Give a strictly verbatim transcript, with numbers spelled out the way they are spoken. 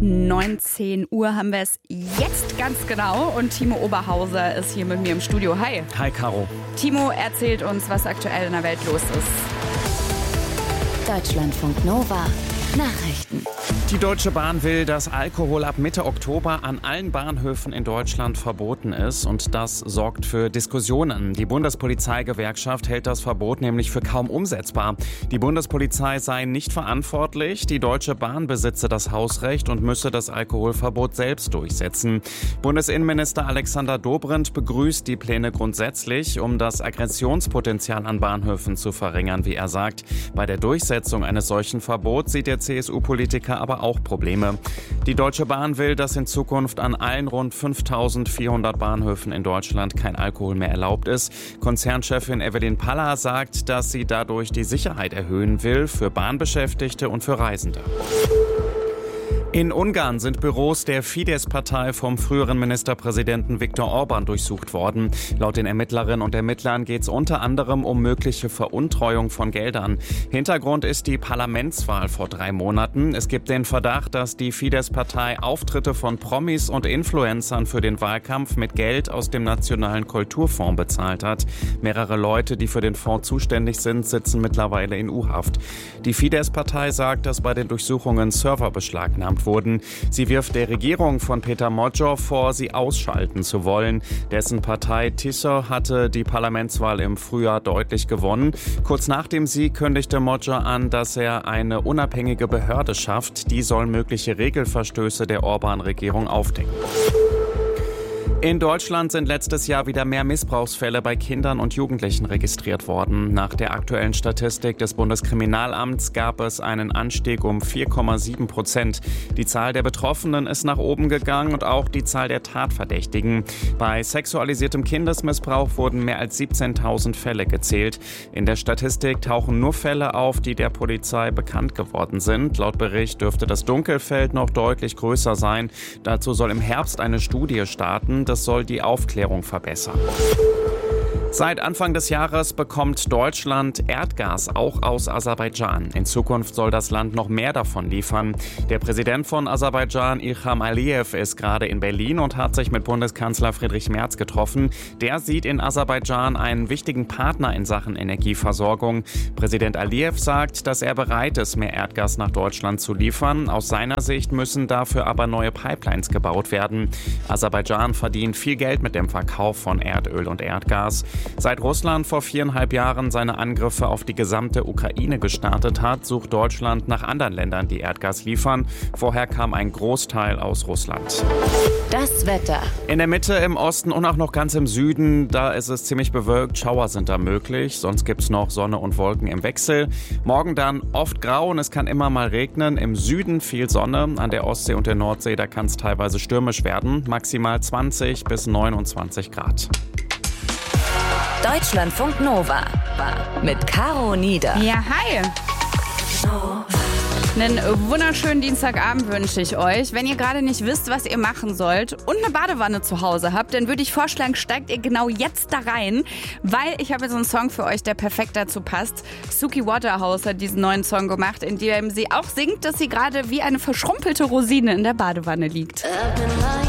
neunzehn Uhr haben wir es jetzt ganz genau und Timo Oberhauser ist hier mit mir im Studio. Hi. Hi, Caro. Timo erzählt uns, was aktuell in der Welt los ist. Deutschlandfunk Nova. Nachrichten. Die Deutsche Bahn will, dass Alkohol ab Mitte Oktober an allen Bahnhöfen in Deutschland verboten ist. Und das sorgt für Diskussionen. Die Bundespolizeigewerkschaft hält das Verbot nämlich für kaum umsetzbar. Die Bundespolizei sei nicht verantwortlich. Die Deutsche Bahn besitze das Hausrecht und müsse das Alkoholverbot selbst durchsetzen. Bundesinnenminister Alexander Dobrindt begrüßt die Pläne grundsätzlich, um das Aggressionspotenzial an Bahnhöfen zu verringern, wie er sagt. Bei der Durchsetzung eines solchen Verbots sieht der C S U-Politiker aber auch Probleme. Die Deutsche Bahn will, dass in Zukunft an allen rund fünftausendvierhundert Bahnhöfen in Deutschland kein Alkohol mehr erlaubt ist. Konzernchefin Evelyn Paller sagt, dass sie dadurch die Sicherheit erhöhen will für Bahnbeschäftigte und für Reisende. In Ungarn sind Büros der Fidesz-Partei vom früheren Ministerpräsidenten Viktor Orban durchsucht worden. Laut den Ermittlerinnen und Ermittlern geht es unter anderem um mögliche Veruntreuung von Geldern. Hintergrund ist die Parlamentswahl vor drei Monaten. Es gibt den Verdacht, dass die Fidesz-Partei Auftritte von Promis und Influencern für den Wahlkampf mit Geld aus dem Nationalen Kulturfonds bezahlt hat. Mehrere Leute, die für den Fonds zuständig sind, sitzen mittlerweile in U-Haft. Die Fidesz-Partei sagt, dass bei den Durchsuchungen Server beschlagnahmt wurden. Sie wirft der Regierung von Peter Modjow vor, sie ausschalten zu wollen. Dessen Partei Tisza hatte die Parlamentswahl im Frühjahr deutlich gewonnen. Kurz nach dem Sieg kündigte Modjow an, dass er eine unabhängige Behörde schafft. Die soll mögliche Regelverstöße der Orban-Regierung aufdecken. In Deutschland sind letztes Jahr wieder mehr Missbrauchsfälle bei Kindern und Jugendlichen registriert worden. Nach der aktuellen Statistik des Bundeskriminalamts gab es einen Anstieg um vier Komma sieben Prozent. Die Zahl der Betroffenen ist nach oben gegangen und auch die Zahl der Tatverdächtigen. Bei sexualisiertem Kindesmissbrauch wurden mehr als siebzehntausend Fälle gezählt. In der Statistik tauchen nur Fälle auf, die der Polizei bekannt geworden sind. Laut Bericht dürfte das Dunkelfeld noch deutlich größer sein. Dazu soll im Herbst eine Studie starten. Das soll die Aufklärung verbessern. Seit Anfang des Jahres bekommt Deutschland Erdgas auch aus Aserbaidschan. In Zukunft soll das Land noch mehr davon liefern. Der Präsident von Aserbaidschan, Ilham Aliyev, ist gerade in Berlin und hat sich mit Bundeskanzler Friedrich Merz getroffen. Der sieht in Aserbaidschan einen wichtigen Partner in Sachen Energieversorgung. Präsident Aliyev sagt, dass er bereit ist, mehr Erdgas nach Deutschland zu liefern. Aus seiner Sicht müssen dafür aber neue Pipelines gebaut werden. Aserbaidschan verdient viel Geld mit dem Verkauf von Erdöl und Erdgas. Seit Russland vor viereinhalb Jahren seine Angriffe auf die gesamte Ukraine gestartet hat, sucht Deutschland nach anderen Ländern, die Erdgas liefern. Vorher kam ein Großteil aus Russland. Das Wetter. In der Mitte, im Osten und auch noch ganz im Süden, da ist es ziemlich bewölkt. Schauer sind da möglich, sonst gibt es noch Sonne und Wolken im Wechsel. Morgen dann oft grau und es kann immer mal regnen. Im Süden viel Sonne, an der Ostsee und der Nordsee, da kann es teilweise stürmisch werden. Maximal zwanzig bis neunundzwanzig Grad. Deutschlandfunk Nova mit Caro Nieder. Ja, hi. Einen wunderschönen Dienstagabend wünsche ich euch. Wenn ihr gerade nicht wisst, was ihr machen sollt und eine Badewanne zu Hause habt, dann würde ich vorschlagen, steigt ihr genau jetzt da rein, weil ich habe jetzt einen Song für euch, der perfekt dazu passt. Suki Waterhouse hat diesen neuen Song gemacht, in dem sie auch singt, dass sie gerade wie eine verschrumpelte Rosine in der Badewanne liegt.